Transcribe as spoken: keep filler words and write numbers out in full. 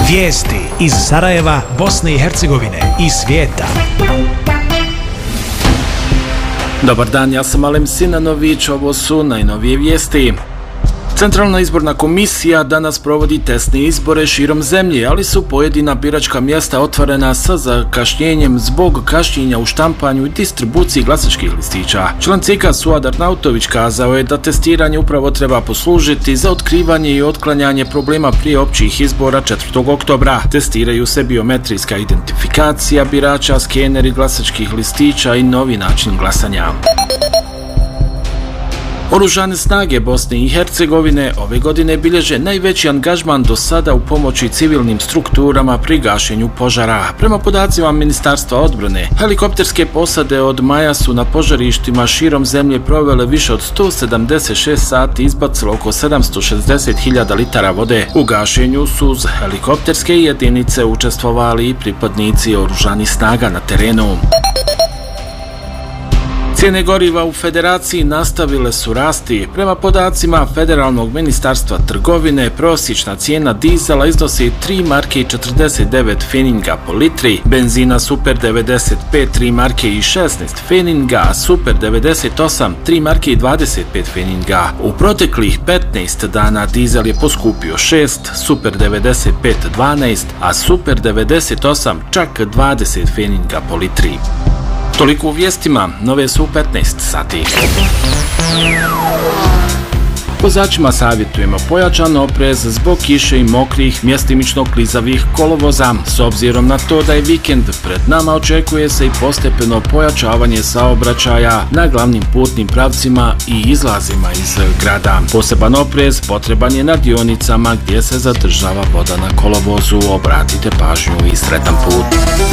Vijesti iz Sarajeva, Bosne i Hercegovine i svijeta. Dobar dan, ja sam Alem Sinanović, ovo su najnovije vijesti. Centralna izborna komisija danas provodi testne izbore širom zemlje, ali su pojedina biračka mjesta otvorena sa zakašnjenjem zbog kašnjenja u štampanju i distribuciji glasačkih listića. Član C I K-a Suad Arnautović kazao je da testiranje upravo treba poslužiti za otkrivanje i otklanjanje problema prije općih izbora četvrtog oktobra. Testiraju se biometrijska identifikacija birača, skeneri glasačkih listića i novi način glasanja. Oružane snage Bosne i Hercegovine ove godine bilježe najveći angažman do sada u pomoći civilnim strukturama pri gašenju požara. Prema podacima Ministarstva odbrane, helikopterske posade od maja su na požarištima širom zemlje provele više od sto sedamdeset šest sati i izbacilo oko sedamsto šezdeset hiljada litara vode. U gašenju su uz helikopterske jedinice učestvovali i pripadnici oružanih snaga na terenu. Cijene goriva u Federaciji nastavile su rasti. Prema podacima Federalnog ministarstva trgovine, prosječna cijena dizela iznosi tri marke i četrdeset devet pfeninga po litri, benzina Super devedeset pet tri marke i šesnaest pfeninga, a Super devedeset osam tri marke i dvadeset pet pfeninga. U proteklih petnaest dana dizel je poskupio šest, Super devedeset pet dvanaest, a Super devedeset osam čak dvadeset pfeninga po litri. Toliko u vijestima, nove su u petnaest sati. Vozačima savjetujemo pojačan oprez zbog kiše i mokrih, mjestimično klizavih kolovoza. S obzirom na to da je vikend pred nama, očekuje se i postepeno pojačavanje saobraćaja na glavnim putnim pravcima i izlazima iz grada. Poseban oprez potreban je na dionicama gdje se zadržava voda na kolovozu. Obratite pažnju i sretan put.